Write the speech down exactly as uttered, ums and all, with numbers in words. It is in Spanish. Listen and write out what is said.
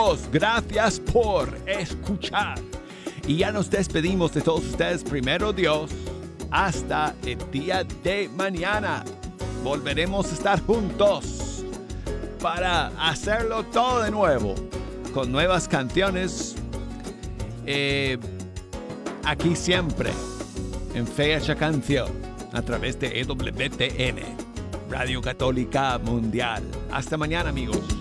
Gracias por escuchar. Y ya nos despedimos de todos ustedes. Primero Dios, hasta el día de mañana. Volveremos a estar juntos para hacerlo todo de nuevo, con nuevas canciones. Eh, aquí siempre, en Fecha Canción, a través de E W T N, Radio Católica Mundial. Hasta mañana, amigos.